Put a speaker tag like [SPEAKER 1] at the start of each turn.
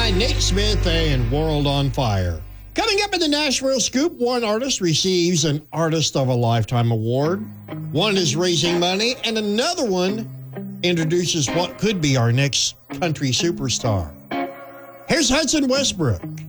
[SPEAKER 1] by Nate Smith and World on Fire. Coming up in the Nashville Scoop, one artist receives an Artist of a Lifetime award. One is raising money, and another one introduces what could be our next country superstar. Here's Hudson Westbrook.